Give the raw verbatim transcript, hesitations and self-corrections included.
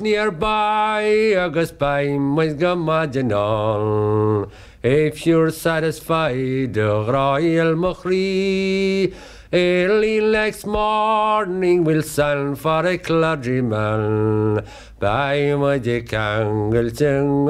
nearby agus baim was gamaginon. If you're satisfied, Royal Machri, early next morning we'll send for a clergyman. By my dick angle